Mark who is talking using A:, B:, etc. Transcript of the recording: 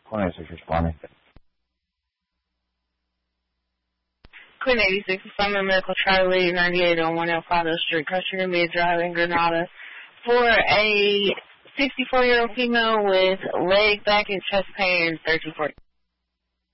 A: 26 responding.
B: Queen 86, Assignment Medical Charlie 98 on 1L Street, Custer Mid Drive in Grenada, for a 64-year-old female with leg, back, and chest pain, 1340.